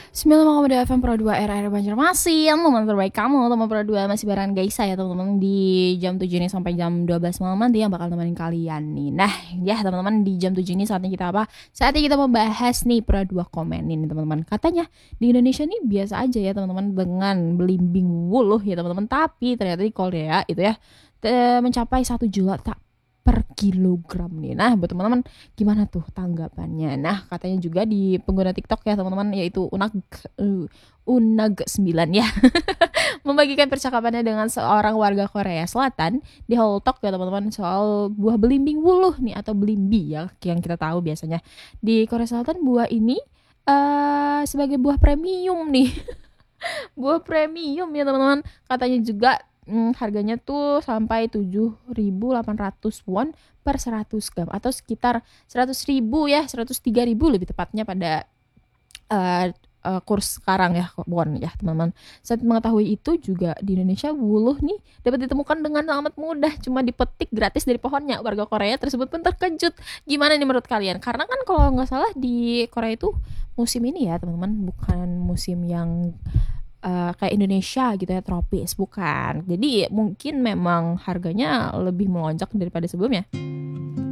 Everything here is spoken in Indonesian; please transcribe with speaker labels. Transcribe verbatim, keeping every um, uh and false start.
Speaker 1: sembilan koma dua F M Pro dua R R Banjarmasin. Teman terbaik kamu, teman Pro dua masih bareng guys saya teman-teman di jam tujuh ini sampai jam dua belas malam nanti yang bakal nemenin kalian nih. Nah, ya teman-teman di jam tujuh ini saatnya kita apa? Saatnya kita membahas nih Pro dua komenin teman-teman. Katanya di Indonesia nih biasa aja ya teman-teman dengan belimbing wuluh ya teman-teman, tapi ternyata di Korea itu ya te- mencapai satu juta per kilogram nih. Nah, buat teman-teman gimana tuh tanggapannya? Nah, katanya juga di pengguna TikTok ya teman-teman, yaitu Unag uh, Unag sembilan ya, membagikan percakapannya dengan seorang warga Korea Selatan di Halltalk ya teman-teman, soal buah belimbing wuluh nih atau belimbi ya yang kita tahu biasanya di Korea Selatan buah ini uh, sebagai buah premium nih. Buah premium ya teman-teman. Katanya juga hmm, harganya tuh sampai tujuh ribu delapan ratus won per seratus gram atau sekitar seratus ribu ya, seratus tiga ribu lebih tepatnya pada uh, uh, kurs sekarang ya won ya teman-teman. Saat mengetahui itu juga di Indonesia wuluh nih dapat ditemukan dengan amat mudah, cuma dipetik gratis dari pohonnya. Warga Korea tersebut pun terkejut. Gimana nih menurut kalian? Karena kan kalau nggak salah di Korea itu musim ini ya teman-teman, bukan musim yang uh, kayak Indonesia gitu ya, tropis, bukan. Jadi mungkin memang harganya lebih melonjak daripada sebelumnya.